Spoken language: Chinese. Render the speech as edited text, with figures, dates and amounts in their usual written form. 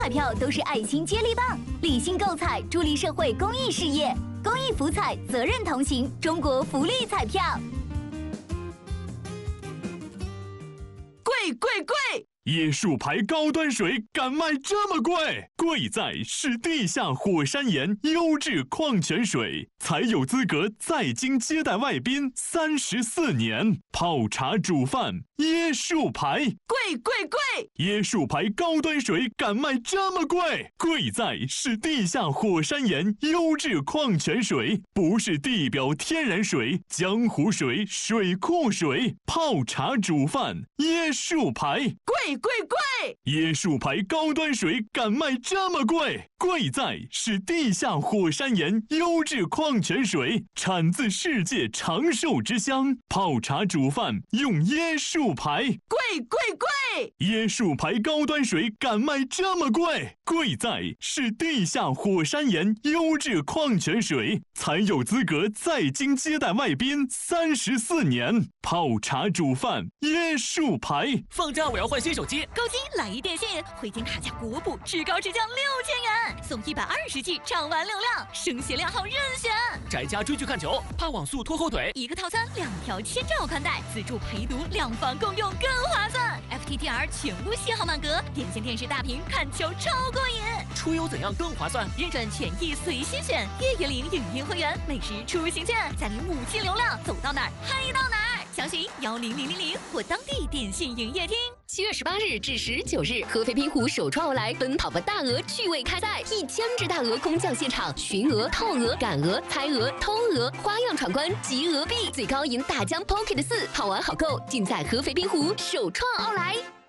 彩票都是爱心接力棒，理性购彩，助力社会公益事业，公益福彩，责任同行，中国福利彩票。 贵！椰树牌高端水敢卖这么贵？贵在是地下火山岩优质矿泉水，才有资格在京接待外宾34年。泡茶煮饭，椰树牌，贵！椰树牌高端水敢卖这么贵？贵在是地下火山岩优质矿泉水，不是地表天然水、江湖水、水库水。泡茶煮饭，椰树牌，贵！椰树牌高端水敢卖这么贵？贵在是地下火山岩优质矿泉水，产自世界长寿之乡。泡茶煮饭用椰树牌，贵！椰树牌高端水敢卖这么贵？贵在是地下火山岩优质矿泉水，才有资格在京接待外宾34年。泡茶煮饭，椰树牌。 放假我要换新手机， 购机来一电信，回金卡价国补，至高至降6000元，送120G 畅玩流量，升鞋量号任选。 宅家追剧看球，怕网速拖后腿， 一个套餐2条千兆宽带，自助陪读，2房共用更划算。FTTR 全屋信号满格，点线电视大屏看球超过瘾。 出游怎样更划算？ 认准权益随心选，月月领影音会员，每日出行券，再领5G流量，走到哪儿嗨到哪儿。详询10000或当地电信营业厅。 7月18日至19日，合肥滨湖首创奥莱奔跑吧大鹅趣味开赛，1000只大鹅空降现场，寻鹅、套鹅、赶鹅、猜鹅、偷鹅，花样闯关集鹅币，最高赢大疆 Pocket 4，好玩好购尽在合肥滨湖首创奥莱。